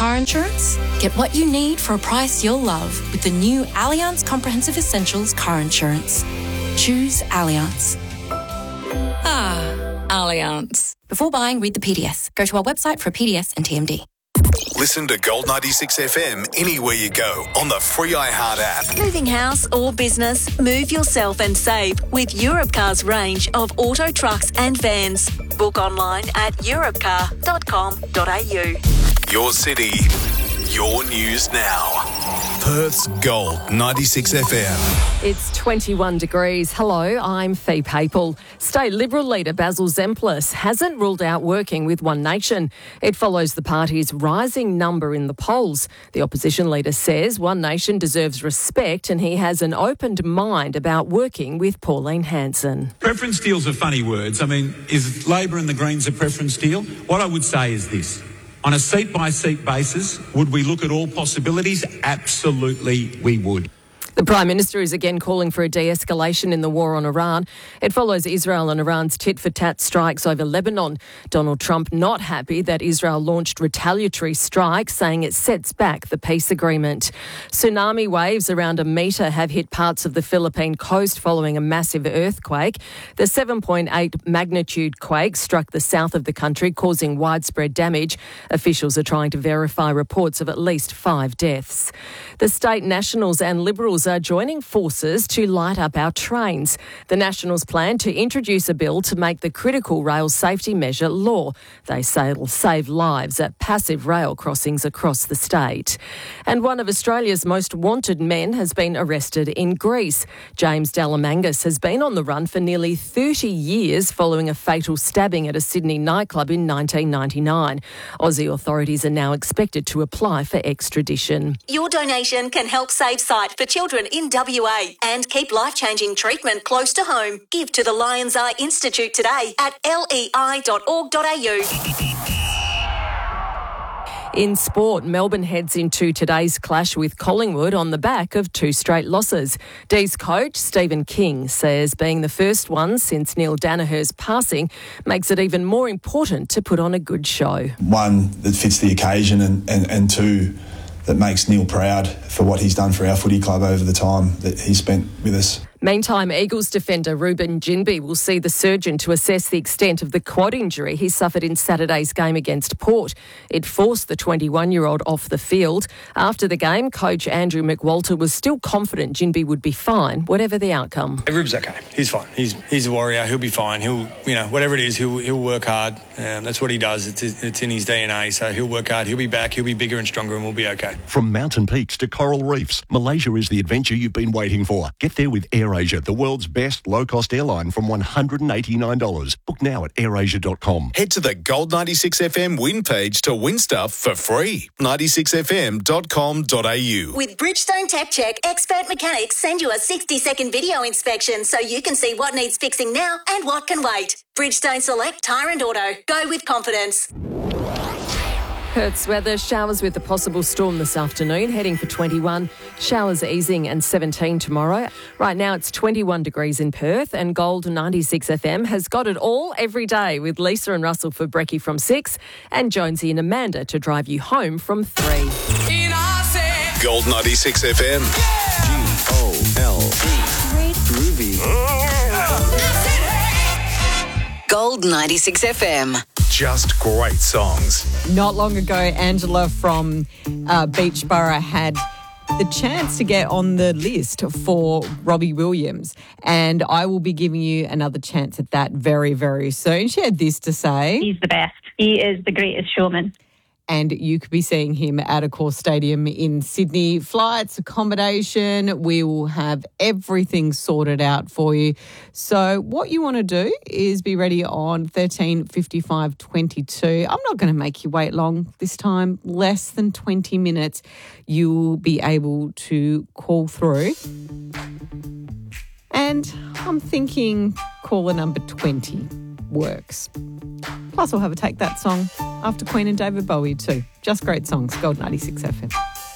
car insurance? Get what you need for a price you'll love with the new Allianz Comprehensive Essentials car insurance. Choose Allianz. Allianz. Before buying, read the PDS. Go to our website for a PDS and TMD. Listen to Gold 96 FM anywhere you go on the free iHeart app. Moving house or business, move yourself and save with Europcar's range of auto trucks and vans. Book online at europcar.com.au. Your city, your news now. Perth's Gold 96 FM. It's 21 degrees. Hello, I'm Fee Papel. State Liberal leader Basil Zemplis hasn't ruled out working with One Nation. It follows the party's rising number in the polls. The opposition leader says One Nation deserves respect and he has an open mind about working with Pauline Hanson. Preference deals are funny words. I mean, is Labor and the Greens a preference deal? What I would say is this. On a seat-by-seat basis, would we look at all possibilities? Absolutely we would. The Prime Minister is again calling for a de-escalation in the war on Iran. It follows Israel and Iran's tit-for-tat strikes over Lebanon. Donald Trump not happy that Israel launched retaliatory strikes, saying it sets back the peace agreement. Tsunami waves around a metre have hit parts of the Philippine coast following a massive earthquake. The 7.8 magnitude quake struck the south of the country, causing widespread damage. Officials are trying to verify reports of at least 5 deaths. The State Nationals and Liberals are joining forces to light up our trains. The Nationals plan to introduce a bill to make the critical rail safety measure law. They say it'll save lives at passive rail crossings across the state. And one of Australia's most wanted men has been arrested in Greece. James Dalamangas has been on the run for nearly 30 years following a fatal stabbing at a Sydney nightclub in 1999. Aussie authorities are now expected to apply for extradition. Your donation can help save sight for children in WA and keep life-changing treatment close to home. Give to the Lions Eye Institute today at lei.org.au. In sport, Melbourne heads into today's clash with Collingwood on the back of 2 straight losses. D's coach, Stephen King, says being the first one since Neil Danaher's passing makes it even more important to put on a good show. One, that fits the occasion, and two, that makes Neil proud for what he's done for our footy club over the time that he spent with us. Meantime, Eagles defender Ruben Ginbey will see the surgeon to assess the extent of the quad injury he suffered in Saturday's game against Port. It forced the 21-year-old off the field. After the game, coach Andrew McWalter was still confident Ginbey would be fine, whatever the outcome. Ruben's okay. He's fine. He's a warrior. He'll be fine. He'll, whatever it is, he'll work hard. That's what he does. It's in his DNA. So he'll work hard. He'll be back. He'll be bigger and stronger, and we'll be okay. From mountain peaks to coral reefs, Malaysia is the adventure you've been waiting for. Get there with AirAsia, the world's best low-cost airline from $189. Book now at airasia.com. Head to the Gold 96 FM win page to win stuff for free. 96fm.com.au. With Bridgestone Tech Check, expert mechanics send you a 60-second video inspection so you can see what needs fixing now and what can wait. Bridgestone Select Tyre and Auto. Go with confidence. Perth's weather, showers with a possible storm this afternoon, heading for 21. Showers easing and 17 tomorrow. Right now it's 21 degrees in Perth, and Gold 96 FM has got it all every day with Lisa and Russell for Brekkie from 6 and Jonesy and Amanda to drive you home from 3. Gold 96 FM. GOLD. Groovy. Gold 96 FM. Just great songs. Not long ago, Angela from Beachborough had the chance to get on the list for Robbie Williams, and I will be giving you another chance at that very, very soon. She had this to say. He's the best. He is the greatest showman. And you could be seeing him at Accor Stadium in Sydney. Flights, accommodation, we will have everything sorted out for you. So what you want to do is be ready on 13 55 22. I'm not going to make you wait long this time, less than 20 minutes. You'll be able to call through. And I'm thinking caller number 20 works. Plus, we'll have a Take That song after Queen and David Bowie too. Just great songs. Gold 96 FM.